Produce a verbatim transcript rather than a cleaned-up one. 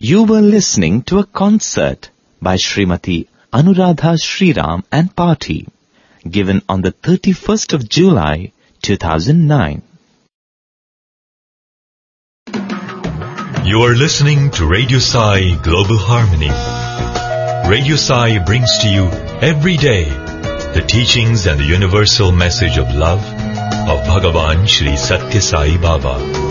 You were listening to a concert by Srimati Anuradha Sriram and Party, given on the thirty-first of July, two thousand nine. You are listening to Radio Sai Global Harmony. Radio Sai brings to you every day the teachings and the universal message of love of Bhagavan Shri Satya Sai Baba.